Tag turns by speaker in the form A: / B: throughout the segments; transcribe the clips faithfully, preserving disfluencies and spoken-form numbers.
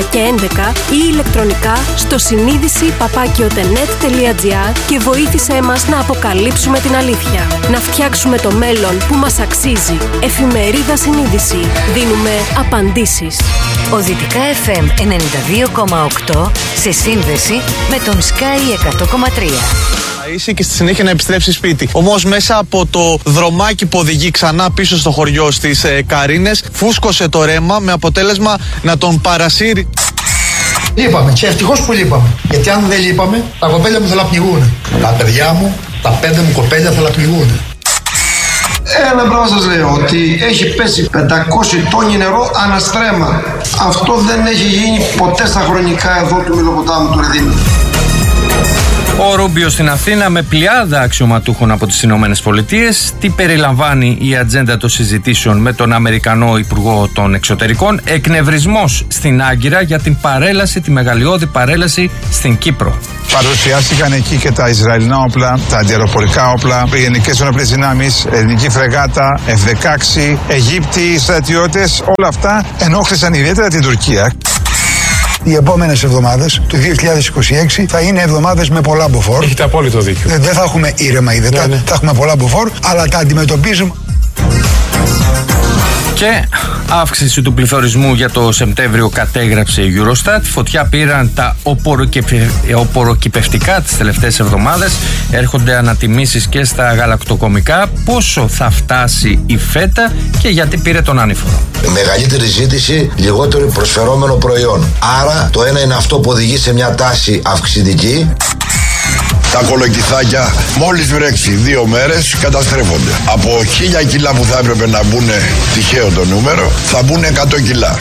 A: και έντεκα ή ηλεκτρονικά στο συνείδηση παπάκι οτενετ τελεία τζι άρ και βοήθησέ μας να αποκαλύψουμε την αλήθεια. Να φτιάξουμε το μέλλον που μας αξίζει. Εφημερίδα Συνείδηση. Δίνουμε απαντήσεις.
B: Ο Δυτικά εφ εμ ενενήντα δύο κόμμα οκτώ σε σύνδεση με τον Sky εκατό κόμμα τρία.
C: Είσαι και στη συνέχεια να επιστρέψει σπίτι. Όμως μέσα από το δρομάκι που οδηγεί ξανά πίσω στο χωριό στις ε, Καρίνες, φούσκωσε το ρέμα με αποτέλεσμα να τον παρασύρει.
D: Λείπαμε και ευτυχώς που λείπαμε. Γιατί αν δεν λείπαμε, τα κοπέλια μου θα λαπνιγούν. Τα παιδιά μου, τα πέντε μου κοπέλια θα λαπνιγούν. Ένα πράγμα σας λέω, ότι έχει πέσει πεντακόσια τόνοι νερό αναστρέμα. Αυτό δεν έχει γίνει ποτέ στα χρονικά εδώ του Μελοποτάμου του Ρεδίνου.
E: Ο Ρούμπιο στην Αθήνα με πλειάδα αξιωματούχων από τις Ηνωμένες Πολιτείες. Τι περιλαμβάνει η ατζέντα των συζητήσεων με τον Αμερικανό Υπουργό των Εξωτερικών? Εκνευρισμός στην Άγκυρα για την παρέλαση, τη μεγαλειώδη παρέλαση στην Κύπρο.
F: Παρουσιάστηκαν εκεί και τα Ισραηλινά όπλα, τα αντιαεροπορικά όπλα, οι γενικές ενόπλες δυνάμεις, ελληνική φρεγάτα, εφ δεκαέξι, Αιγύπτιοι στρατιώτες. Όλα αυτά ενόχλησαν ιδιαίτερα την Τουρκία.
D: Οι επόμενες εβδομάδες του δύο χιλιάδες είκοσι έξι θα είναι εβδομάδες με πολλά μποφόρ.
G: Έχετε απόλυτο δίκιο.
D: Δεν θα έχουμε ήρεμα ύδατα, ναι, ναι. Θα έχουμε πολλά μποφόρ, αλλά τα αντιμετωπίζουμε.
E: Και αύξηση του πληθωρισμού για το Σεπτέμβριο κατέγραψε η Eurostat. Φωτιά πήραν τα οποροκυπευτικά τις τελευταίες εβδομάδες. Έρχονται ανατιμήσεις και στα γαλακτοκομικά. Πόσο θα φτάσει η φέτα και γιατί πήρε τον ανήφορο?
H: Μεγαλύτερη ζήτηση, λιγότερο προσφερόμενο προϊόν. Άρα το ένα είναι αυτό που οδηγεί σε μια τάση αυξητική.
I: Τα κολοκυθάκια μόλις βρέξει δύο μέρες καταστρέφονται. Από χίλια κιλά που θα έπρεπε να μπουν, τυχαίο το νούμερο, θα μπουν εκατό κιλά.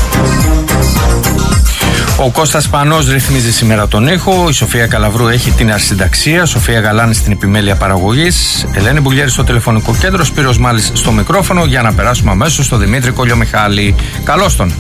E: Ο Κώστας Πανός ρυθμίζει σήμερα τον ήχο. Η Σοφία Καλαβρού έχει την αρχισυνταξία. Σοφία Γαλάνη στην επιμέλεια παραγωγής. Ελένη Μπουλιέρη στο τηλεφωνικό κέντρο. Σπύρος Μάλης στο μικρόφωνο. Για να περάσουμε αμέσως στο Δημήτρη Κολιομιχάλη. Καλώς τον.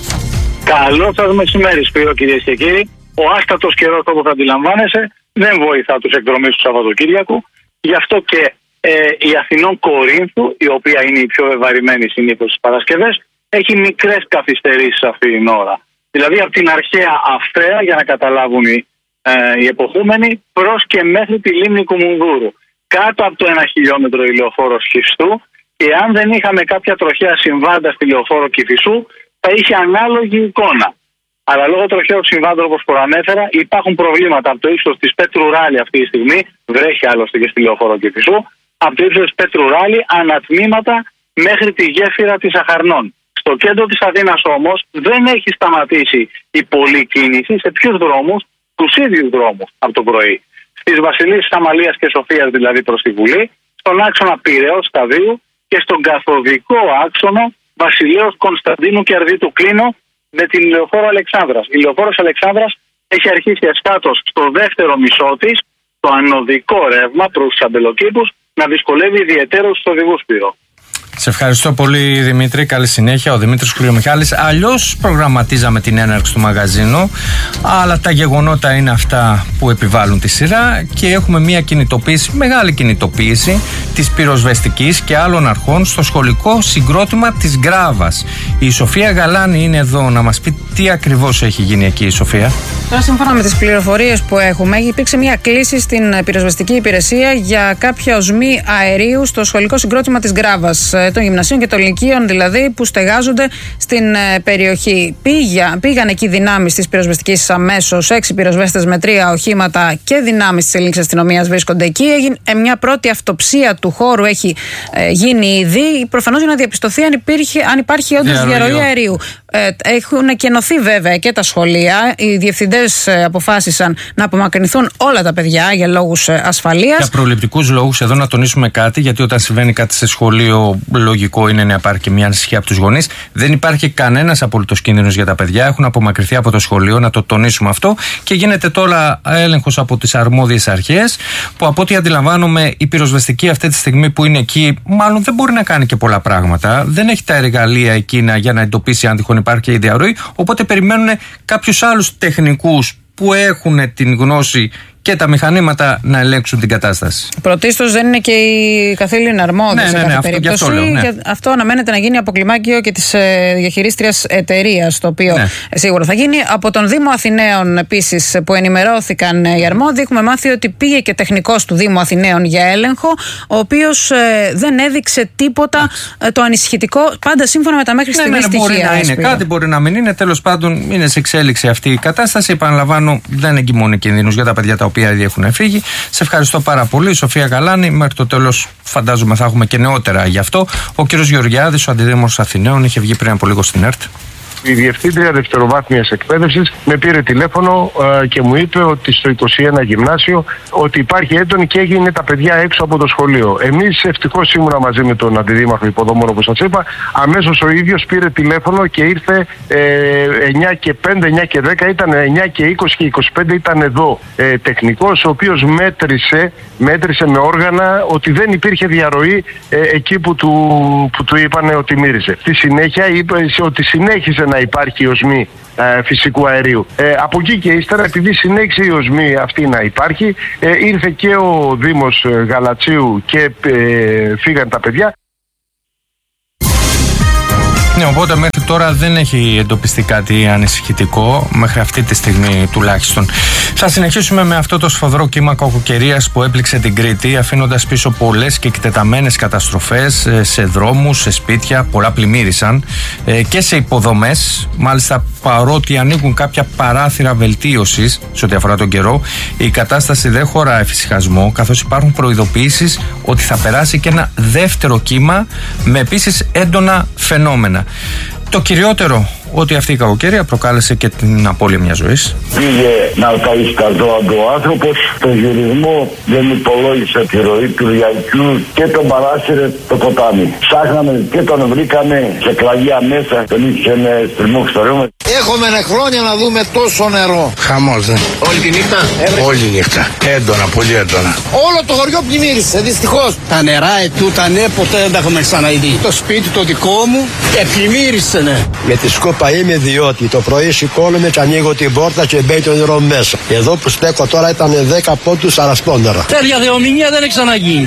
J: Καλό σας μεσημέρι, Σπύρο, κυρίες και κύριοι. Ο άστατος καιρός, όπως αντιλαμβάνεσαι, δεν βοηθά τους εκδρομείς του Σαββατοκύριακου. Γι' αυτό και ε, η Αθηνών Κορίνθου, η οποία είναι η πιο ευαρημένη συνήθως στις Παρασκευές, έχει μικρές καθυστερήσεις αυτή την ώρα. Δηλαδή από την αρχαία Αυθέα, για να καταλάβουν οι, ε, οι εποχούμενοι, προς και μέχρι τη λίμνη Κουμουνδούρου. Κάτω από το ένα χιλιόμετρο η λεωφόρος Κηφισού, και αν δεν είχαμε κάποια τροχαία συμβάντα στη λεωφόρο Κηφισού, θα είχε ανάλογη εικόνα. Αλλά λόγω τροχαίων συμβάντων, όπως προανέφερα, υπάρχουν προβλήματα από το ύψος της Πέτρου Ράλη αυτή τη στιγμή. Βρέχει άλλωστε και στη λεωφόρο Κηφισού. Από το ύψος της Πέτρου Ράλη ανατμήματα μέχρι τη γέφυρα της Αχαρνών. Στο κέντρο της Αθήνας όμως δεν έχει σταματήσει η πολλή κίνηση. Σε ποιους δρόμους? Τους ίδιους δρόμους από το πρωί. Στις Βασιλείς Αμαλίας και Σοφίας, δηλαδή προς τη Βουλή, στον άξονα Πειραιώς Σταδίου και στον καθοδικό άξονα Βασιλέως Κωνσταντίνου και Αρδίτου Κλίνο με την λεωφόρο Αλεξάνδρας. Η λεωφόρος Αλεξάνδρας έχει αρχίσει εσχάτως στο δεύτερο μισό της το ανωδικό ρεύμα προς τους αμπελοκήπους να δυσκολεύει ιδιαιτέρως τους οδηγούς, Σπύρο.
E: Σε ευχαριστώ πολύ, Δημήτρη. Καλή συνέχεια. Ο Δημήτρης Κουλιομιχάλης. Αλλιώς προγραμματίζαμε την έναρξη του μαγαζίνου, αλλά τα γεγονότα είναι αυτά που επιβάλλουν τη σειρά και έχουμε μια κινητοποίηση, μεγάλη κινητοποίηση της πυροσβεστικής και άλλων αρχών στο σχολικό συγκρότημα της Γκράβας. Η Σοφία Γαλάνη είναι εδώ να μας πει τι ακριβώς έχει γίνει εκεί, η Σοφία.
K: Τώρα, σύμφωνα με τις πληροφορίες που έχουμε, υπήρξε μια κλήση στην πυροσβεστική υπηρεσία για κάποια οσμή αερίου στο σχολικό συγκρότημα της Γκράβας, των γυμνασίων και των λυκείων δηλαδή, που στεγάζονται στην ε, περιοχή. Πήγα, πήγαν εκεί δυνάμεις της πυροσβεστικής αμέσως, έξι πυροσβέστες με τρία οχήματα και δυνάμεις της ελληνικής αστυνομίας βρίσκονται εκεί. Έγινε, ε, μια πρώτη αυτοψία του χώρου έχει ε, γίνει ήδη, προφανώς για να διαπιστωθεί αν, υπήρχε, αν υπάρχει όντως διαρροή αερίου. Ε, έχουν κενωθεί βέβαια και τα σχολεία. Οι διευθυντές ε, αποφάσισαν να απομακρυνθούν όλα τα παιδιά για λόγους ε, ασφαλείας.
E: Για προληπτικούς λόγους, εδώ να τονίσουμε κάτι, γιατί όταν συμβαίνει κάτι σε σχολείο, λογικό είναι να υπάρχει και μια ανησυχία από τους γονείς. Δεν υπάρχει κανένας απολύτως κίνδυνος για τα παιδιά. Έχουν απομακρυνθεί από το σχολείο, να το τονίσουμε αυτό. Και γίνεται τώρα έλεγχος από τις αρμόδιες αρχές, που από ό,τι αντιλαμβάνομαι η πυροσβεστική αυτή τη στιγμή που είναι εκεί, μάλλον δεν μπορεί να κάνει και πολλά πράγματα. Δεν έχει τα εργαλεία εκείνα για να εντοπίσει αν τυχόν υπάρχει η διαρροή. Οπότε περιμένουν κάποιους άλλους τεχνικούς που έχουν την γνώση και τα μηχανήματα να ελέγξουν την κατάσταση.
K: Πρωτίστως δεν είναι και η καθήλυνα αρμόδια
E: ναι,
K: σε
E: ναι,
K: κάθε
E: ναι,
K: περίπτωση.
E: Αυτό, λέω, ναι.
K: Και αυτό αναμένεται να γίνει από κλιμάκιο και της ε, διαχειρίστριας εταιρείας, το οποίο ναι. σίγουρα θα γίνει. Από τον Δήμο Αθηναίων επίσης, που ενημερώθηκαν οι αρμόδιοι, έχουμε μάθει ότι πήγε και τεχνικός του Δήμου Αθηναίων για έλεγχο, ο οποίος ε, δεν έδειξε τίποτα ε, το ανησυχητικό, πάντα σύμφωνα με τα μέχρι στιγμής
E: ναι, ναι,
K: στοιχεία.
E: Μπορεί να είναι
K: σπίτι.
E: κάτι, μπορεί να μην είναι. Τέλος πάντων, είναι σε εξέλιξη αυτή η κατάσταση. Επαναλαμβάνω, δεν εγκυμονεί κινδύνους για τα παιδιά τα οποία ήδη έχουν φύγει. Σε ευχαριστώ πάρα πολύ, Σοφία Καλάνη. Μέχρι το τέλος, φαντάζομαι, θα έχουμε και νεότερα γι' αυτό. Ο κύριος Γεωργιάδης, ο αντιδήμαρχος Αθηναίων, είχε βγει πριν από λίγο στην ΕΡΤ.
G: Η διευθύντρια δευτεροβάθμιας εκπαίδευσης με πήρε τηλέφωνο ε, και μου είπε ότι στο είκοσι ένα γυμνάσιο ότι υπάρχει έντονη και έγινε τα παιδιά έξω από το σχολείο. Εμείς ευτυχώς ήμουνα μαζί με τον αντιδήμαρχο υποδομών, όπως σας είπα. Αμέσως ο ίδιος πήρε τηλέφωνο και ήρθε ε, εννιά και πέντε, εννιά και δέκα, ήταν εννιά και είκοσι και είκοσι πέντε, ήταν εδώ ε, τεχνικός, ο οποίος μέτρησε, μέτρησε με όργανα ότι δεν υπήρχε διαρροή ε, εκεί που του, που του είπανε ότι μύριζε. Στη συνέχεια είπε ότι συνέχισε να υπάρχει οσμή ε, φυσικού αερίου. Ε, από εκεί και ύστερα, επειδή συνέχισε η οσμή αυτή να υπάρχει, ε, ήρθε και ο Δήμος Γαλατσίου και ε, φύγαν τα παιδιά.
E: Ναι, οπότε μέχρι τώρα δεν έχει εντοπιστεί κάτι ανησυχητικό, μέχρι αυτή τη στιγμή τουλάχιστον. Θα συνεχίσουμε με αυτό το σφοδρό κύμα κακοκαιρίας που έπληξε την Κρήτη, αφήνοντας πίσω πολλές και εκτεταμένες καταστροφές σε δρόμους, σε σπίτια, πολλά πλημμύρισαν και σε υποδομές. Μάλιστα, παρότι ανοίγουν κάποια παράθυρα βελτίωσης σε ό,τι αφορά τον καιρό, η κατάσταση δεν χωρά εφησυχασμό, καθώς υπάρχουν προειδοποιήσεις ότι θα περάσει και ένα δεύτερο κύμα με επίσης έντονα φαινόμενα. Το κυριότερο, ότι αυτή η κακοκαιρία προκάλεσε και την απώλεια μιας ζωής.
L: Πήγε να ταΐσει τα ζώα του ο άνθρωπος, το γυρισμό δεν υπολόγισε τη ροή του Λιακιού και τον παράσυρε το ποτάμι. Ψάχναμε και τον βρήκαμε σε κλαγιά μέσα, τον είχε με στριμώξει στο ρεύμα.
H: Έχουμε χρόνια να δούμε τόσο νερό.
M: Χαμός, ναι.
H: Όλη τη νύχτα.
M: Έβρε. Όλη τη νύχτα. Έντονα, πολύ έντονα.
H: Όλο το χωριό πλημμύρισε, δυστυχώς.
M: Τα νερά ετούτανε, ποτέ δεν τα έχουμε ξαναειδεί. Το σπίτι το δικό μου επλημμύρισε, ναι.
N: Με τη σκούπα είμαι διότι το πρωί σηκώνομαι και ανοίγω την πόρτα και μπαίνει το νερό μέσα. Εδώ που στέκω τώρα ήταν δέκα πόντους αρασπόντερα.
M: Τέτοια θεομηνία δεν έχει ξαναγίνει.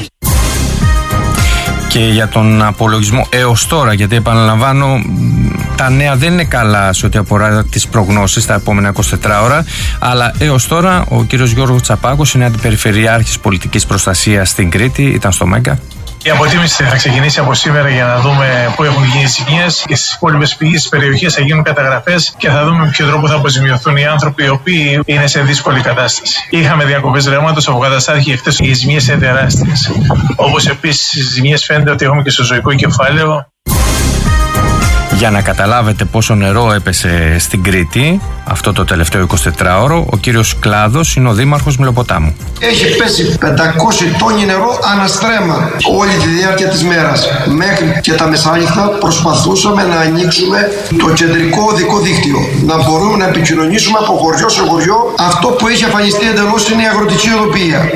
E: Και για τον απολογισμό έως τώρα, γιατί επαναλαμβάνω, τα νέα δεν είναι καλά σε ό,τι αφορά τις προγνώσεις τα επόμενα εικοσιτέσσερις ώρα, αλλά έως τώρα ο κύριος Γιώργος Τσαπάκος είναι αντιπεριφερειάρχης πολιτικής προστασίας στην Κρήτη, ήταν στο Μέγκα.
O: Η αποτίμηση θα ξεκινήσει από σήμερα για να δούμε πού έχουν γίνει ζημιές και στις υπόλοιπες πηγές της περιοχής θα γίνουν καταγραφές και θα δούμε με ποιο τρόπο θα αποζημιωθούν οι άνθρωποι οι οποίοι είναι σε δύσκολη κατάσταση. Είχαμε διακοπές ρεύματος από καταστάθηκε εκτός οι ζημιές είναι τεράστιες. Όπως επίσης οι ζημιές φαίνεται ότι έχουμε και στο ζωικό κεφάλαιο.
E: Για να καταλάβετε πόσο νερό έπεσε στην Κρήτη αυτό το τελευταίο εικοσιτετράωρο, ο κύριος Κλάδος είναι ο δήμαρχος Μελοποτάμου.
D: Έχει πέσει πεντακόσια τόνοι νερό αναστρέμα όλη τη διάρκεια της μέρας. Μέχρι και τα μεσάνυχτα προσπαθούσαμε να ανοίξουμε το κεντρικό οδικό δίκτυο. Να μπορούμε να επικοινωνήσουμε από χωριό σε χωριό. Αυτό που έχει αφανιστεί εντελώς είναι η αγροτική οδοποιία.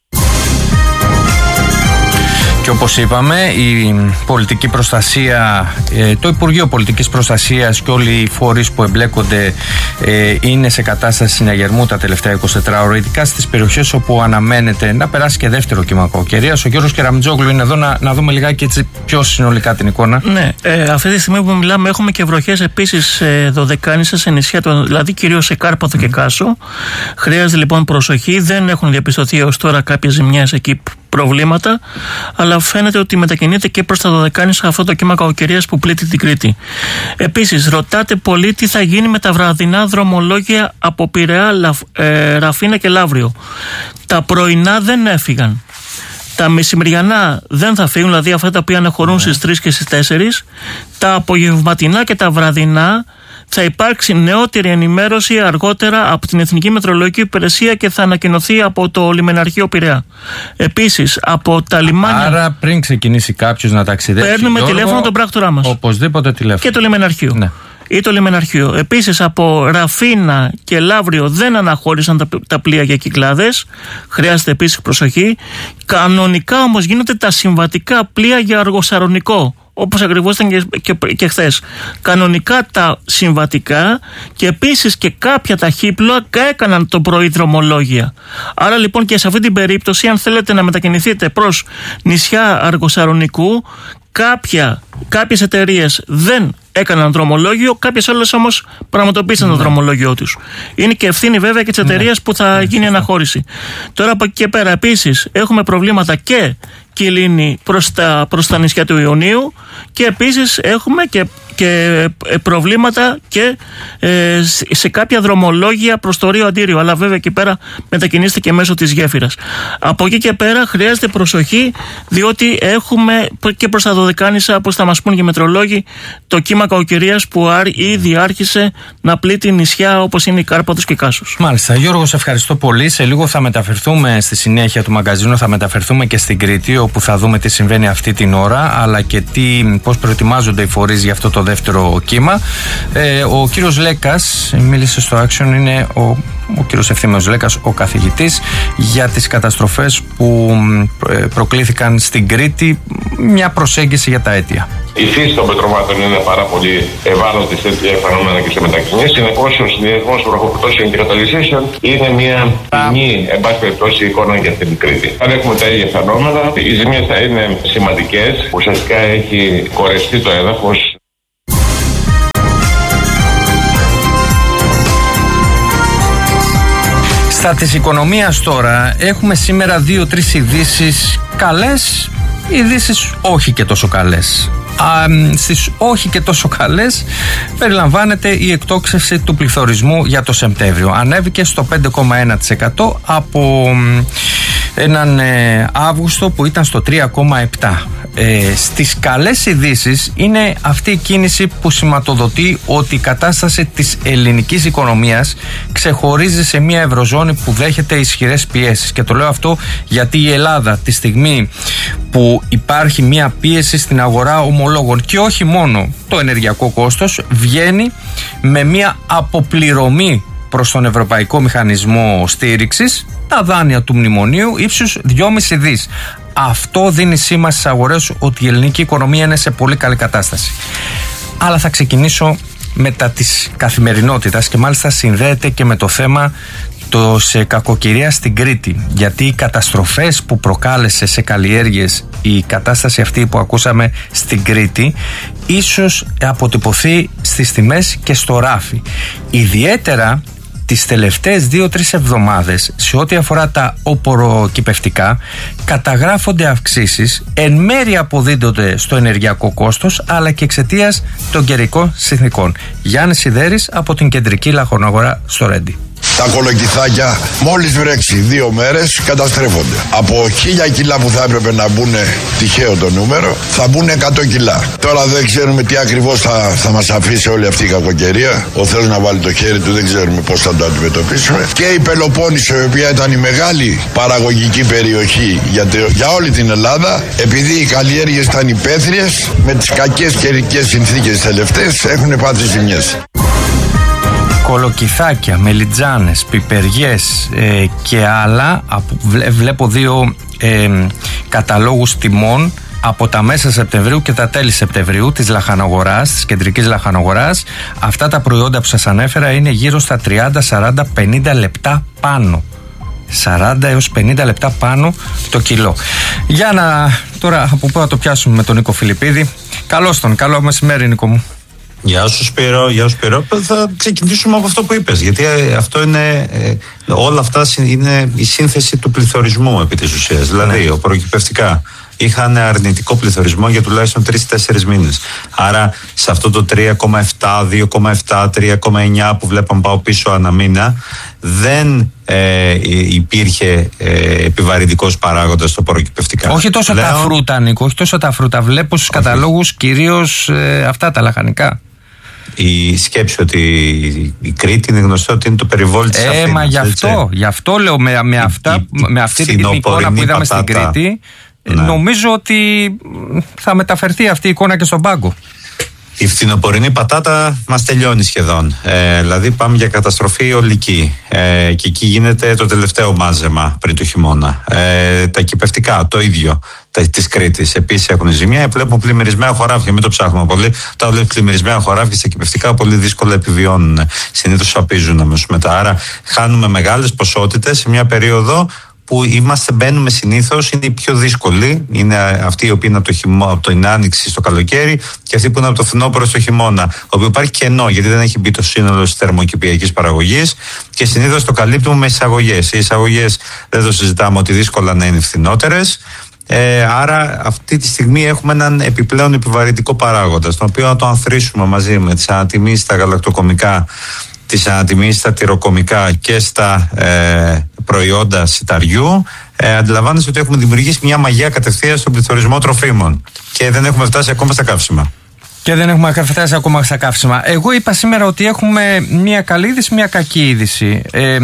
E: Και όπως είπαμε, η πολιτική προστασία, το Υπουργείο Πολιτικής Προστασίας και όλοι οι φορείς που εμπλέκονται είναι σε κατάσταση συναγερμού τα τελευταία εικοσιτέσσερις ώρα, ειδικά στις περιοχές όπου αναμένεται να περάσει και δεύτερο κύμα κακοκαιρίας. Ο Γιώργος Κεραμιτζόγλου είναι εδώ να, να δούμε λιγάκι έτσι πιο συνολικά την εικόνα.
P: Ναι, ε, αυτή τη στιγμή που μιλάμε έχουμε και βροχές επίσης ε, δωδεκάνησες σε νησιά, δηλαδή κυρίως σε Κάρπαθο και Κάσο. Χρειάζεται λοιπόν προσοχή, δεν έχουν διαπιστωθεί έως τώρα κάποιες ζημιές εκεί, προβλήματα, αλλά φαίνεται ότι μετακινείται και προς τα Δωδεκάνησα αυτό το κύμα κακοκαιρίας που πλήττει την Κρήτη. Επίσης, ρωτάτε πολύ τι θα γίνει με τα βραδινά δρομολόγια από Πειραιά, ε, Ραφίνα και Λαύριο. Τα πρωινά δεν έφυγαν. Τα μεσημεριανά δεν θα φύγουν, δηλαδή αυτά τα οποία αναχωρούν στις τρεις και στις τέσσερις. Τα απογευματινά και τα βραδινά θα υπάρξει νεότερη ενημέρωση αργότερα από την Εθνική Μετρολογική Υπηρεσία και θα ανακοινωθεί από το Λιμεναρχείο Πειραιά. Επίσης, από τα λιμάνια.
E: Άρα, πριν ξεκινήσει κάποιος να ταξιδέψει,
P: παίρνουμε
E: Γιώργο,
P: τηλέφωνο τον πράκτορά μας.
E: Οπωσδήποτε τηλέφωνο.
P: Και το Λιμεναρχείο.
E: Ναι.
P: Ή το Λιμεναρχείο. Επίσης, από Ραφίνα και Λαύριο δεν αναχώρησαν τα, τα πλοία για Κυκλάδες. Χρειάζεται επίσης προσοχή. Κανονικά όμως γίνονται τα συμβατικά πλοία για Αργοσαρονικό. όπως ακριβώς ήταν και, και, και χθες. Κανονικά τα συμβατικά και επίσης και κάποια ταχύπλοα έκαναν το πρωί δρομολόγια. Άρα λοιπόν και σε αυτή την περίπτωση, αν θέλετε να μετακινηθείτε προς νησιά Αργοσαρονικού, κάποια, κάποιες εταιρείες δεν έκαναν δρομολόγιο, κάποιες άλλες όμως πραγματοποίησαν το δρομολόγιο τους. Είναι και ευθύνη βέβαια και της εταιρείας που θα γίνει αναχώρηση. Τώρα από εκεί και πέρα επίσης έχουμε προβλήματα και Κιλίνη προς τα, προς τα νησιά του Ιωνίου και επίσης έχουμε και, και προβλήματα και ε, σε κάποια δρομολόγια προς το Ρίο Αντίριο, αλλά βέβαια εκεί πέρα μετακινήστε και μέσω της γέφυρας. Από εκεί και πέρα χρειάζεται προσοχή, διότι έχουμε και προς τα Δωδεκάνησα, όπως θα μας πούν και οι μετρολόγοι, το κύμα κακοκαιρίας που ήδη άρχισε να πλήττει νησιά όπως είναι η Κάρπαθος και Κάσος.
E: Μάλιστα, Γιώργο, σε ευχαριστώ πολύ. Σε λίγο θα μεταφερθούμε στη συνέχεια του μαγκαζίνου, θα μεταφερθούμε και στην Κρήτη, όπου θα δούμε τι συμβαίνει αυτή την ώρα, αλλά και τι, πώς προετοιμάζονται οι φορείς για αυτό το δεύτερο κύμα. Ε, ο κύριος Λέκας μίλησε στο Action, είναι ο, ο κύριος Ευθύμιος Λέκας, ο καθηγητής, για τις καταστροφές που προκλήθηκαν στην Κρήτη, μια προσέγγιση για τα αίτια.
Q: Η φύση των πετρωμάτων είναι πάρα πολύ ευάλωτη σε τέτοια φαινόμενα και σε μετακινήσεις. Συνεπώς, ο συνδυασμός βροχοπτώσεων και καταλυσσέσεων είναι μια κοινή, εν πάση περιπτώσει, εικόνα για την Κρήτη. Αν έχουμε τα ίδια φαινόμενα, οι ζημίες θα είναι σημαντικές. Ουσιαστικά έχει κορεστεί το έδαφος.
E: Στα της οικονομίας τώρα έχουμε σήμερα δύο-τρεις ειδήσεις καλές, ειδήσεις όχι και τόσο καλές. Α, στις όχι και τόσο καλές περιλαμβάνεται η εκτόξευση του πληθωρισμού για το Σεπτέμβριο. Ανέβηκε στο πέντε κόμμα ένα τοις εκατό από έναν ε, Αύγουστο που ήταν στο τρία κόμμα επτά τοις εκατό. Ε, στις καλές ειδήσεις είναι αυτή η κίνηση που σηματοδοτεί ότι η κατάσταση της ελληνικής οικονομίας ξεχωρίζει σε μια ευρωζώνη που δέχεται ισχυρές πιέσεις. Και το λέω αυτό γιατί η Ελλάδα, τη στιγμή που υπάρχει μια πίεση στην αγορά ομολόγων και όχι μόνο το ενεργειακό κόστος, βγαίνει με μια αποπληρωμή προς τον Ευρωπαϊκό Μηχανισμό Στήριξης τα δάνεια του μνημονίου ύψους δυόμισι δις. Αυτό δίνει σήμα στις αγορές ότι η ελληνική οικονομία είναι σε πολύ καλή κατάσταση. Αλλά θα ξεκινήσω μετά της καθημερινότητας και μάλιστα συνδέεται και με το θέμα το σε κακοκαιρία στην Κρήτη, γιατί οι καταστροφές που προκάλεσε σε καλλιέργειες η κατάσταση αυτή που ακούσαμε στην Κρήτη ίσως αποτυπωθεί στις τιμές και στο ράφι. Ιδιαίτερα τις τελευταίες δύο-τρεις εβδομάδες σε ό,τι αφορά τα οπωροκυπευτικά καταγράφονται αυξήσεις, εν μέρει αποδίδονται στο ενεργειακό κόστος αλλά και εξαιτίας των καιρικών συνθηκών. Γιάννης Σιδέρης από την κεντρική λαχανογορά στο Ρέντι.
I: Τα κολοκυθάκια μόλις βρέξει δύο μέρες καταστρέφονται. Από χίλια κιλά που θα έπρεπε να μπουν, τυχαίο το νούμερο, θα μπουν εκατό κιλά. Τώρα δεν ξέρουμε τι ακριβώς θα, θα μας αφήσει όλη αυτή η κακοκαιρία. Ο Θεός να βάλει το χέρι του, δεν ξέρουμε πώς θα το αντιμετωπίσουμε. Και η Πελοπόννησο, η οποία ήταν η μεγάλη παραγωγική περιοχή για, τε, για όλη την Ελλάδα, επειδή οι καλλιέργειες ήταν υπαίθριες, με τις κακές καιρικές συνθήκες τελευταίες έχουν πάθει ζημιές.
E: Κολοκυθάκια, μελιτζάνες, πιπεριές ε, και άλλα. Από, βλέ, βλέπω δύο ε, καταλόγους τιμών από τα μέσα Σεπτεμβρίου και τα τέλη Σεπτεμβρίου της λαχανογοράς, της κεντρικής λαχανογοράς. Αυτά τα προϊόντα που σας ανέφερα είναι γύρω στα τριάντα, σαράντα, πενήντα λεπτά πάνω. σαράντα έως πενήντα λεπτά πάνω το κιλό. Για να τώρα από πού θα το πιάσουμε με τον Νίκο Φιλιππίδη. Καλώς τον, καλό μεσημέρι Νίκο μου.
R: Γεια σου Σπύρο, γεια σου Σπύρο. Θα ξεκινήσουμε από αυτό που είπες, γιατί αυτό είναι, ε, όλα αυτά είναι η σύνθεση του πληθωρισμού επί της ουσίας. Δηλαδή, ναι. οπωροκυπευτικά είχαν αρνητικό πληθωρισμό για τουλάχιστον τρεις τέσσερις μήνες. Άρα, σε αυτό το τρία κόμμα επτά, δύο κόμμα επτά, τρία κόμμα εννιά που βλέπαμε πάω πίσω ανά μήνα, δεν ε, υπήρχε ε, επιβαρυντικός παράγοντας στο οπωροκυπευτικά.
E: Όχι τόσο
R: Λέω...
E: τα φρούτα, Νίκο, όχι τόσο τα φρούτα. Βλέπω στους καταλόγους κυρίως ε, αυτά τα λαχανικά.
R: Η σκέψη ότι η Κρήτη είναι γνωστό ότι είναι το περιβόλι της Αθήνας.
E: Ε, μα γι' αυτό, γι' αυτό λέω με, με, αυτά, η, με αυτή την εικόνα που είδαμε πατάτα. Στην Κρήτη, ναι. Νομίζω ότι θα μεταφερθεί αυτή η εικόνα και στον πάγκο.
R: Η φθινοπορεινή πατάτα μας τελειώνει σχεδόν. Ε, δηλαδή πάμε για καταστροφή ολική. Ε, και εκεί γίνεται το τελευταίο μάζεμα πριν το χειμώνα. Ε, τα κυπευτικά το ίδιο. της Κρήτης. Επίσης έχουν ζημιά. Βλέπουμε πλημμυρισμένα χωράφια. Μην το ψάχνουμε πολύ. Όταν βλέπουμε πλημμυρισμένα χωράφια στα κυπευτικά, πολύ δύσκολα επιβιώνουν. Συνήθως σαπίζουν αμέσως μετά. Άρα χάνουμε μεγάλες ποσότητες σε μια περίοδο που είμαστε, μπαίνουμε συνήθως, είναι οι πιο δύσκολοι. Είναι αυτοί οι οποίοι είναι από, το χειμώ, από την άνοιξη στο καλοκαίρι και αυτοί που είναι από το φθινόπωρο στο χειμώνα. Όπου υπάρχει κενό, γιατί δεν έχει μπει το σύνολο της θερμοκηπιακής παραγωγής και συνήθως το καλύπτουμε με εισαγωγές. Οι εισαγωγές δεν το συζητάμε ότι δύσκολα να είναι φθηνότερες. Ε, άρα αυτή τη στιγμή έχουμε έναν επιπλέον επιβαρυντικό παράγοντα, στον οποίο να το ανθρήσουμε μαζί με τις ανατιμήσεις στα γαλακτοκομικά, τις ανατιμήσεις στα τυροκομικά και στα ε, προϊόντα σιταριού. Ε, αντιλαμβάνεστε ότι έχουμε δημιουργήσει μια μαγεία κατευθείαν στον πληθωρισμό τροφίμων και δεν έχουμε φτάσει ακόμα στα καύσιμα.
E: Και δεν έχουμε φτάσει ακόμα στα καύσιμα. Εγώ είπα σήμερα ότι έχουμε μια καλή είδηση, μια κακή είδηση. Ε,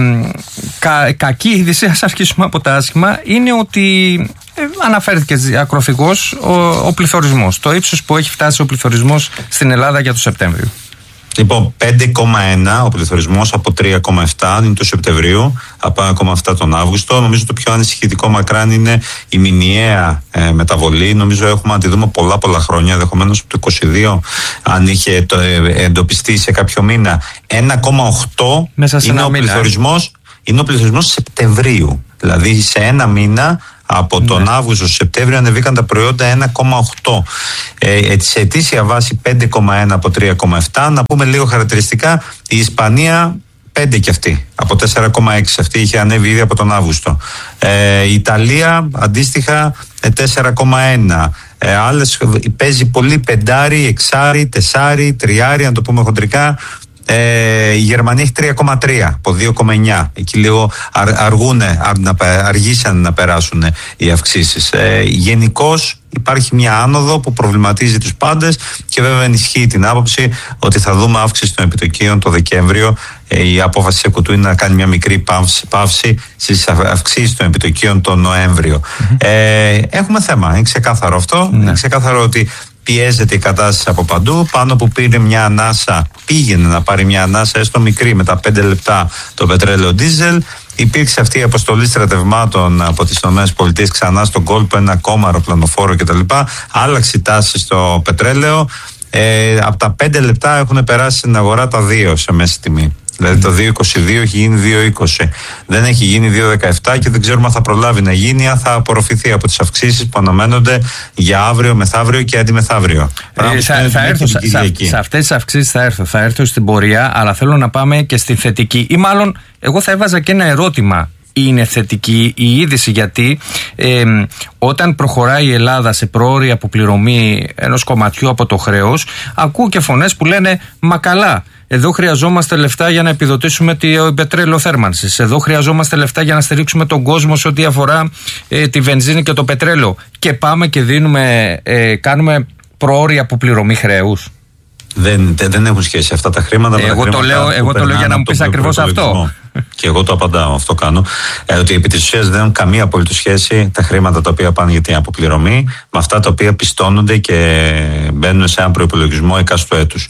E: κα, κακή είδηση, ας αρχίσουμε από τα άσχημα, είναι ότι ε, αναφέρθηκε ακροθυγώς ο, ο πληθωρισμός. Το ύψος που έχει φτάσει ο πληθωρισμός στην Ελλάδα για το Σεπτέμβριο.
R: Λοιπόν, πέντε κόμμα ένα ο πληθωρισμός από τρία κόμμα επτά είναι το Σεπτεμβρίου, από ένα κόμμα επτά τον Αύγουστο. Νομίζω το πιο ανησυχητικό μακράν είναι η μηνιαία ε, μεταβολή. Νομίζω έχουμε να τη δούμε πολλά πολλά χρόνια, ενδεχομένως από το είκοσι δύο, αν είχε το, ε, εντοπιστεί σε κάποιο μήνα. ένα κόμμα οκτώ είναι ο πληθωρισμός, είναι ο πληθωρισμός Σεπτεμβρίου. Δηλαδή σε ένα μήνα, από τον ναι. Αύγουστο στο Σεπτέμβριο, ανεβήκαν τα προϊόντα ένα κόμμα οκτώ. Ε, σε ετήσια βάση πέντε κόμμα ένα από τρία κόμμα επτά. Να πούμε λίγο χαρακτηριστικά, η Ισπανία πέντε και αυτή, από τέσσερα κόμμα έξι. Αυτή είχε ανέβει ήδη από τον Αύγουστο. Ε, η Ιταλία αντίστοιχα τέσσερα κόμμα ένα. Ε, άλλες παίζει πολύ πεντάρι, εξάρι, τεσάρι, τριάρι, αν το πούμε χοντρικά. Ε, η Γερμανία έχει τρία κόμμα τρία από δύο κόμμα εννιά. Εκεί λίγο αρ, αργούνε, αρ, αργήσαν να περάσουν οι αυξήσεις. Ε, γενικώς υπάρχει μια άνοδο που προβληματίζει τους πάντες και βέβαια ενισχύει την άποψη ότι θα δούμε αύξηση των επιτοκίων το Δεκέμβριο. Ε, η απόφαση της ΕΚΟΤΟΥ είναι να κάνει μια μικρή παύση, παύση στις αυξήσεις των επιτοκίων τον Νοέμβριο. Mm-hmm. Ε, έχουμε θέμα, είναι ξεκάθαρο αυτό. Mm-hmm. Είναι ξεκάθαρο ότι πιέζεται η κατάσταση από παντού. Πάνω που πήρε μια ανάσα, πήγαινε να πάρει μια ανάσα, έστω μικρή, με τα πέντε λεπτά το πετρέλαιο ντίζελ. Υπήρξε αυτή η αποστολή στρατευμάτων από τις ΗΠΑ ξανά στον κόλπο, ένα ακόμα αεροπλανοφόρο κτλ. Άλλαξε η τάση στο πετρέλαιο. Ε, από τα πέντε λεπτά έχουν περάσει στην αγορά τα δύο σε μέση τιμή. Δηλαδή το δύο είκοσι δύο έχει γίνει δύο είκοσι. Δεν έχει γίνει δύο δεκαεπτά και δεν ξέρουμε αν θα προλάβει να γίνει, αν θα απορροφηθεί από τις αυξήσεις που αναμένονται για αύριο, μεθαύριο και αντιμεθαύριο.
E: Ε, θα, θα έρθω σε, σε αυτές τις αυξήσεις θα έρθω, θα έρθω στην πορεία, αλλά θέλω να πάμε και στη θετική. Ή μάλλον εγώ θα έβαζα και ένα ερώτημα. Είναι θετική η είδηση, γιατί ε, όταν προχωράει η Ελλάδα σε πρόωρη αποπληρωμή ενός κομματιού από το χρέος, ακούω και φωνές που λένε «Μα καλά, εδώ χρειαζόμαστε λεφτά για να επιδοτήσουμε το πετρέλαιο θέρμανσης. Εδώ χρειαζόμαστε λεφτά για να στηρίξουμε τον κόσμο σε ό,τι αφορά ε, τη βενζίνη και το πετρέλαιο». Και πάμε και δίνουμε, ε, κάνουμε πρόωρη αποπληρωμή χρέους.
R: Δεν, δεν έχουν σχέση αυτά τα χρήματα.
E: Ε, εγώ, το λέω, εγώ το λέω για να μου πεις ακριβώς αυτό.
R: Και εγώ το απαντάω, αυτό κάνω. Ε, ότι επί της ουσίας δεν έχουν καμία απολύτως σχέση τα χρήματα τα οποία πάνε για την αποπληρωμή με αυτά τα οποία πιστώνονται και μπαίνουν σε έναν προϋπολογισμό εκάστου έτους.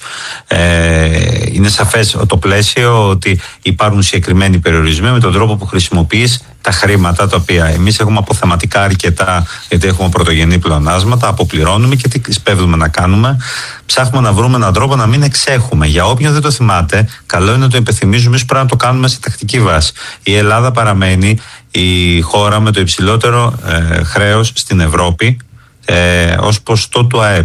R: Ε, είναι σαφές το πλαίσιο ότι υπάρχουν συγκεκριμένοι περιορισμοί με τον τρόπο που χρησιμοποιείς τα χρήματα τα οποία εμείς έχουμε αποθεματικά αρκετά, γιατί έχουμε πρωτογενή πλεονάσματα, αποπληρώνουμε και τι σπέβδουμε να κάνουμε. Ψάχνουμε να βρούμε έναν τρόπο να μην εξέχουμε. Για όποιον δεν το θυμάται, καλό είναι να το υπενθυμίζουμε, ίσως πρέπει να το κάνουμε σε τακτική βάση. Η Ελλάδα παραμένει η χώρα με το υψηλότερο ε, χρέος στην Ευρώπη ε, ως ποσοστό του ΑΕΠ.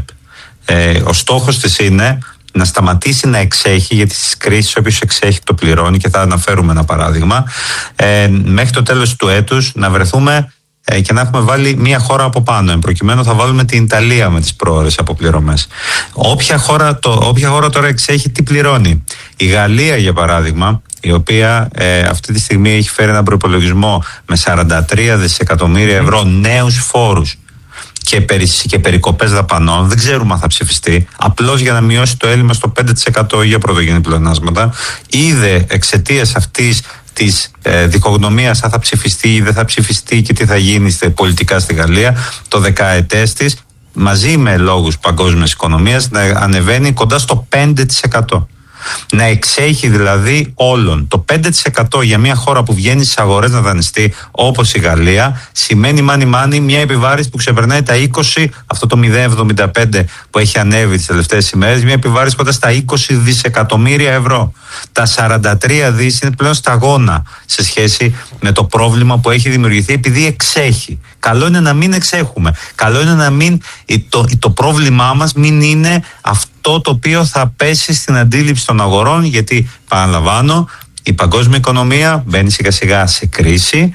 R: Ε, ο στόχος της είναι να σταματήσει να εξέχει, γιατί στις κρίσεις όποιος εξέχει το πληρώνει, και θα αναφέρουμε ένα παράδειγμα, ε, μέχρι το τέλος του έτους να βρεθούμε ε, και να έχουμε βάλει μία χώρα από πάνω. Εν προκειμένου θα βάλουμε την Ιταλία με τις πρόωρες αποπληρωμές. Όποια χώρα, το, όποια χώρα τώρα εξέχει, τι πληρώνει? Η Γαλλία, για παράδειγμα, η οποία ε, αυτή τη στιγμή έχει φέρει έναν προϋπολογισμό με σαράντα τρία δισεκατομμύρια ευρώ νέους φόρους και, περι, και περικοπές δαπανών. Δεν ξέρουμε αν θα ψηφιστεί, απλώς για να μειώσει το έλλειμμα στο πέντε τοις εκατό για πρωτογενή πλεονάσματα. Είδε εξαιτίας αυτής της ε, διχογνωμίας αν θα ψηφιστεί ή δεν θα ψηφιστεί και τι θα γίνει στε, πολιτικά στη Γαλλία, το δεκαετές της, μαζί με λόγους παγκόσμιας οικονομίας, να ανεβαίνει κοντά στο πέντε τοις εκατό. Να εξέχει δηλαδή όλων. Το πέντε τοις εκατό για μια χώρα που βγαίνει στις αγορές να δανειστεί, όπως η Γαλλία, σημαίνει μάνι μάνι μια επιβάρηση που ξεπερνάει τα είκοσι, αυτό το μηδέν κόμμα εβδομήντα πέντε που έχει ανέβει τις τελευταίες ημέρες, μια επιβάρηση κοντά στα είκοσι δισεκατομμύρια ευρώ. Τα σαράντα τρία δις είναι πλέον σταγόνα σε σχέση με το πρόβλημα που έχει δημιουργηθεί επειδή εξέχει. Καλό είναι να μην εξέχουμε. Καλό είναι να μην, το, το πρόβλημά μας μην είναι αυτό το οποίο θα πέσει στην αντίληψη των αγορών, γιατί παραλαμβάνω η παγκόσμια οικονομία μπαίνει σιγά σιγά σε κρίση,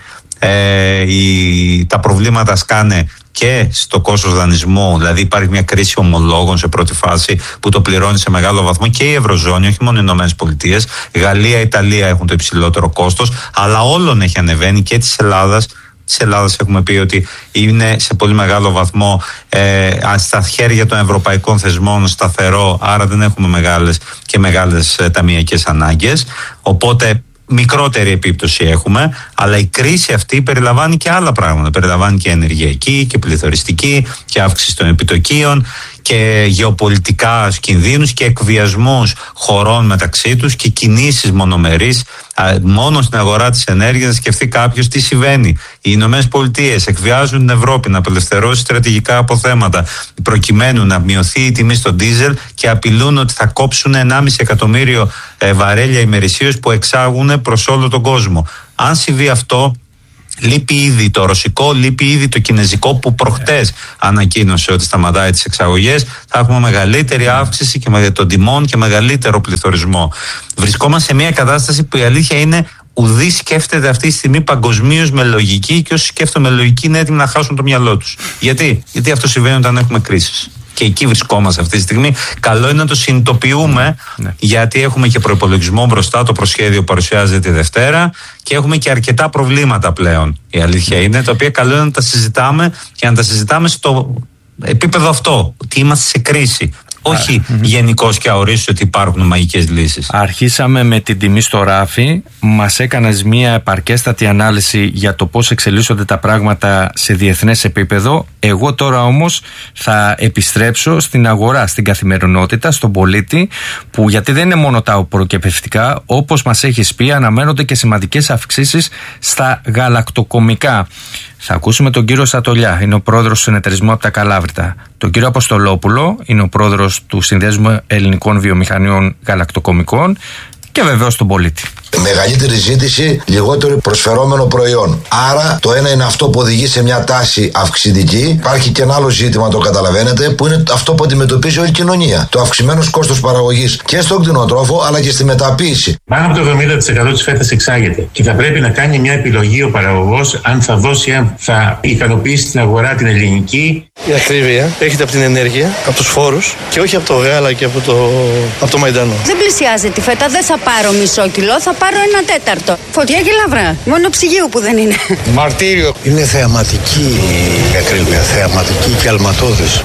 R: ε, η, τα προβλήματα σκάνε και στο κόστος δανεισμού, δηλαδή υπάρχει μια κρίση ομολόγων σε πρώτη φάση που το πληρώνει σε μεγάλο βαθμό και η Ευρωζώνη, όχι μόνο οι Ηνωμένες Πολιτείες. Γαλλία, Ιταλία έχουν το υψηλότερο κόστος, αλλά όλων έχει ανεβαίνει και της Ελλάδας. Της Ελλάδας έχουμε πει ότι είναι σε πολύ μεγάλο βαθμό ε, στα χέρια των ευρωπαϊκών θεσμών σταθερό, άρα δεν έχουμε μεγάλες και μεγάλες ε, ταμειακές ανάγκες, οπότε μικρότερη επίπτωση έχουμε, αλλά η κρίση αυτή περιλαμβάνει και άλλα πράγματα. Περιλαμβάνει και ενεργειακή και πληθωριστική και αύξηση των επιτοκίων και γεωπολιτικά κινδύνους και εκβιασμούς χωρών μεταξύ τους και κινήσεις μονομερείς. Μόνο στην αγορά της ενέργειας να σκεφτεί κάποιος τι συμβαίνει. Οι Ηνωμένες Πολιτείες εκβιάζουν την Ευρώπη να απελευθερώσει στρατηγικά αποθέματα προκειμένου να μειωθεί η τιμή στο ντίζελ και απειλούν ότι θα κόψουν ενάμιση εκατομμύριο βαρέλια ημερησίως που εξάγουν προς όλο τον κόσμο. Αν συμβεί αυτό, λείπει ήδη το ρωσικό, λείπει ήδη το κινέζικο που προχτές ανακοίνωσε ότι σταματάει τις εξαγωγές. Θα έχουμε μεγαλύτερη αύξηση και των τιμών και μεγαλύτερο πληθωρισμό. Βρισκόμαστε σε μια κατάσταση που η αλήθεια είναι ουδή σκέφτεται αυτή τη στιγμή παγκοσμίως με λογική και όσοι σκέφτονται με λογική είναι έτοιμοι να χάσουν το μυαλό τους. Γιατί? Γιατί αυτό συμβαίνει όταν έχουμε κρίσεις. Και εκεί βρισκόμαστε αυτή τη στιγμή. Καλό είναι να το συνειδητοποιούμε, ναι. Γιατί έχουμε και προϋπολογισμό μπροστά. Το προσχέδιο παρουσιάζεται τη Δευτέρα και έχουμε και αρκετά προβλήματα πλέον. Η αλήθεια είναι, τα οποία καλό είναι να τα συζητάμε και να τα συζητάμε στο επίπεδο αυτό. Ότι είμαστε σε κρίση. Όχι mm-hmm. γενικώς και αορίστως ότι υπάρχουν μαγικές λύσεις.
E: Αρχίσαμε με την τιμή στο ράφι. Μας έκανες μια επαρκέστατη ανάλυση για το πώς εξελίσσονται τα πράγματα σε διεθνές επίπεδο. Εγώ τώρα όμως θα επιστρέψω στην αγορά, στην καθημερινότητα, στον πολίτη, που γιατί δεν είναι μόνο τα προκεπευτικά, όπως μας έχεις πει, αναμένονται και σημαντικές αυξήσεις στα γαλακτοκομικά. Θα ακούσουμε τον κύριο Σατολιά, είναι ο πρόεδρος του συνεταιρισμού από τα Καλάβρητα. Τον κύριο Αποστολόπουλο, είναι ο πρόεδρος του Συνδέσμου Ελληνικών Βιομηχανιών Γαλακτοκομικών. Και βεβαίως τον πολίτη.
H: Μεγαλύτερη ζήτηση, λιγότερο προσφερόμενο προϊόν. Άρα το ένα είναι αυτό που οδηγεί σε μια τάση αυξητική. Υπάρχει και ένα άλλο ζήτημα, το καταλαβαίνετε, που είναι αυτό που αντιμετωπίζει όλη η κοινωνία. Το αυξημένος κόστος παραγωγής και στον κτηνοτρόφο αλλά και στη μεταποίηση.
S: Πάνω από το εβδομήντα τοις εκατό της φέτας εξάγεται. Και θα πρέπει να κάνει μια επιλογή ο παραγωγός αν θα δώσει, αν θα ικανοποιήσει την αγορά την ελληνική.
T: Η ακρίβεια έρχεται από την ενέργεια, από τους φόρους και όχι από το γάλα και από το, από το μαϊντανό.
U: Δεν πλησιάζει τη φέτα, δεν θα πάρω μισό κιλό, θα πάρω ένα τέταρτο. Φωτιά και λαβρά. Μόνο ψυγείου που δεν είναι.
T: Μαρτύριο. Είναι θεαματική η ακρίβεια, θεαματική και αλματώδης.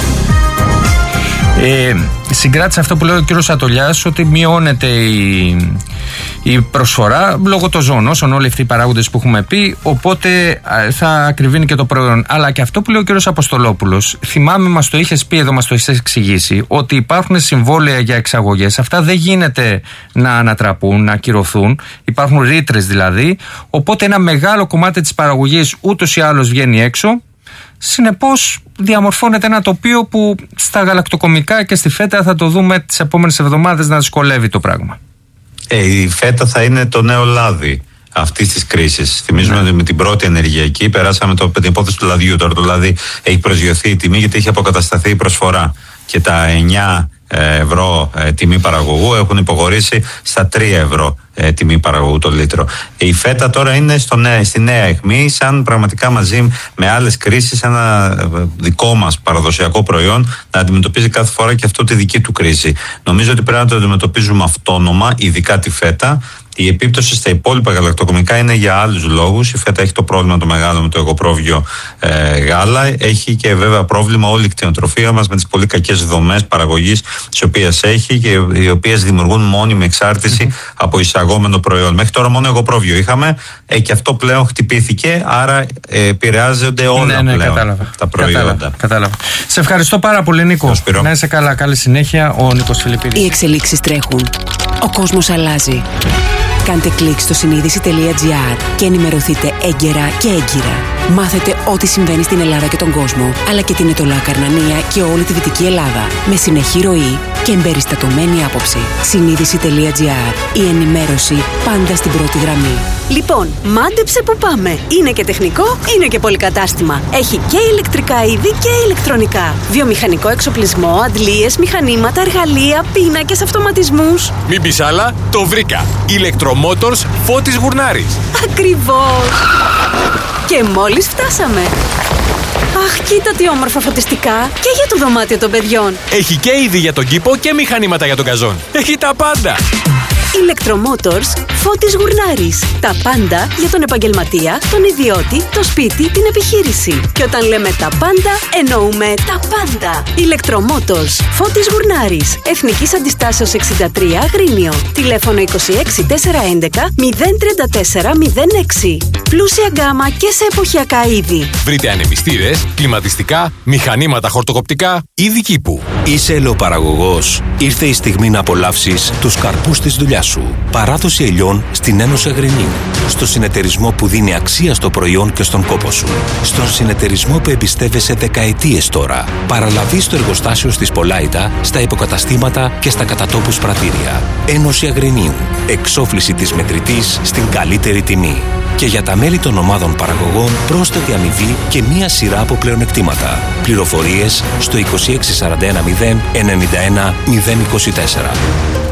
E: Ε, συγκράτησε αυτό που λέει ο κύριος Σατολιάς, ότι μειώνεται η, η προσφορά λόγω των ζώων, όσων όλοι αυτοί οι παράγοντες που έχουμε πει, οπότε θα ακριβίνει και το προϊόν. Αλλά και αυτό που λέει ο κύριος Αποστολόπουλος, θυμάμαι μας το είχες πει εδώ, μας το είχες εξηγήσει, ότι υπάρχουν συμβόλαια για εξαγωγές, αυτά δεν γίνεται να ανατραπούν, να ακυρωθούν, υπάρχουν ρήτρες δηλαδή, οπότε ένα μεγάλο κομμάτι της παραγωγής ούτως ή άλλως βγαίνει έξω. Συνεπώς διαμορφώνεται ένα τοπίο που στα γαλακτοκομικά και στη φέτα θα το δούμε τις επόμενες εβδομάδες να δυσκολεύει το πράγμα.
R: Ε, η φέτα θα είναι το νέο λάδι αυτής της κρίσης. Θυμίζουμε ότι με την πρώτη ενεργειακή περάσαμε το, την υπόθεση του λαδιού. Τώρα το λάδι έχει προσγειωθεί η τιμή γιατί έχει αποκατασταθεί η προσφορά. Και τα εννιά ευρώ ε, τιμή παραγωγού έχουν υποχωρήσει στα τρία ευρώ ε, τιμή παραγωγού το λίτρο. Η φέτα τώρα είναι στο νέα, στη νέα αιχμή, σαν πραγματικά μαζί με άλλες κρίσεις ένα δικό μας παραδοσιακό προϊόν να αντιμετωπίζει κάθε φορά και αυτό τη δική του κρίση. Νομίζω ότι πρέπει να το αντιμετωπίζουμε αυτόνομα, ειδικά τη φέτα, Η επίπτωση στα υπόλοιπα γαλακτοκομικά είναι για άλλους λόγους. Η φέτα έχει το πρόβλημα το μεγάλο με το εγωπρόβιο ε, γάλα. Έχει και βέβαια πρόβλημα όλη η κτηνοτροφία μας με τις πολύ κακές δομές παραγωγής τις οποίες έχει και οι οποίες δημιουργούν μόνιμη εξάρτηση mm-hmm. από εισαγόμενο προϊόν. Μέχρι τώρα μόνο εγωπρόβιο είχαμε ε, και αυτό πλέον χτυπήθηκε, άρα ε, επηρεάζονται όλα ναι, ναι, πλέον κατάλαβα. τα προϊόντα.
E: Κατάλαβα, κατάλαβα. Σε ευχαριστώ πάρα πολύ, Νίκο. Να είσαι καλά, καλή συνέχεια. Ο Νίκος Φιλιππίδης.
A: Οι εξελίξεις τρέχουν. Ο κόσμος αλλάζει. Κάντε κλικ στο συνείδηση τελεία τζι άρ και ενημερωθείτε έγκαιρα και έγκυρα. Μάθετε ό,τι συμβαίνει στην Ελλάδα και τον κόσμο, αλλά και την Ετωλά Καρνανία και όλη τη Δυτική Ελλάδα, με συνεχή ροή και εμπεριστατωμένη άποψη. συνείδηση τελεία τζι άρ. Η ενημέρωση πάντα στην πρώτη γραμμή.
V: Λοιπόν, μάντεψε που πάμε. Είναι και τεχνικό, είναι και πολυκατάστημα. Έχει και ηλεκτρικά είδη και ηλεκτρονικά. Βιομηχανικό εξοπλισμό, αντλίες, μηχανήματα, εργαλεία, πίνακες, αυτοματισμούς.
W: Μην πεις άλλα, το βρήκα. Ηλεκτρομότορς Φώτης Γουρνάρης.
V: Ακριβώς. Και μόλις φτάσαμε. Αχ, κοίτα τι όμορφα φωτιστικά. Και για το δωμάτιο των παιδιών.
W: Έχει και είδη για τον κήπο και μηχανήματα για τον καζόν. Έχει τα πάντα.
V: Electromotors Φώτης Γουρνάρης. Τα πάντα για τον επαγγελματία, τον ιδιώτη, το σπίτι, την επιχείρηση. Και όταν λέμε τα πάντα, εννοούμε τα πάντα. Electromotors Φώτης Γουρνάρης. Εθνικής Αντιστάσεως εξήντα τρία Αγρίνιο. Τηλέφωνο είκοσι έξι τετρακόσια έντεκα μηδέν τριάντα τέσσερα μηδέν έξι. Πλούσια γκάμα και σε εποχιακά είδη.
W: Βρείτε ανεμιστήρες, κλιματιστικά, μηχανήματα χορτοκοπτικά, είδη κήπου.
X: Είσαι ελαιοπαραγωγός. Ήρθε η στιγμή να απολαύσεις τους καρπούς της δουλειάς σου. Παράδοση ελιών στην Ένωση Αγρινίου. Στο συνεταιρισμό που δίνει αξία στο προϊόν και στον κόπο σου. Στον συνεταιρισμό που εμπιστεύεσαι δεκαετίες τώρα. Παραλαβή στο εργοστάσιο της Πολάιτα, στα υποκαταστήματα και στα κατατόπους πρατήρια. Ένωση Αγρινίου. Εξόφληση της μετρητής στην καλύτερη τιμή. Και για τα μέλη των ομάδων παραγωγών πρόσθετη αμοιβή και μία σειρά από πλεονεκτήματα. Πληροφορίες στο είκοσι έξι σαράντα ένα μηδέν ενενήντα ένα μηδέν είκοσι τέσσερα.